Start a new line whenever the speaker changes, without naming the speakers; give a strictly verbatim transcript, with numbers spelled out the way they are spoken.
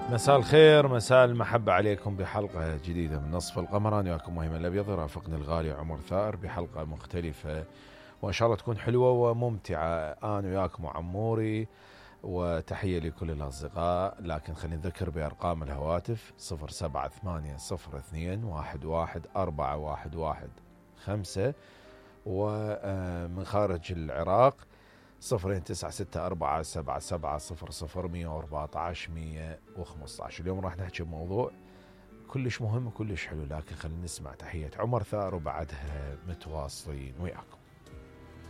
مساء الخير، مساء المحبة عليكم بحلقة جديدة من نصف القمر. أنا وياكم مهم الأبيض، رافقني الغالي عمر ثائر بحلقة مختلفة وإن شاء الله تكون حلوة وممتعة. أنا وياكم وعموري، وتحية لكل الأصدقاء. لكن خلينا نذكر بأرقام الهواتف: صفر سبعة ثمانية صفر اثنين واحد واحد أربعة واحد واحد خمسة، ومن خارج العراق صفرين تسعة ستة أربعة سبعة سبعة صفر صفر مية وأربعة عشر مية وخمسة عشر. اليوم راح نحكي بموضوع كلش مهم وكلش حلو، لكن خلينا نسمع تحية عمر ثائر وبعدها متواصلين وياكم.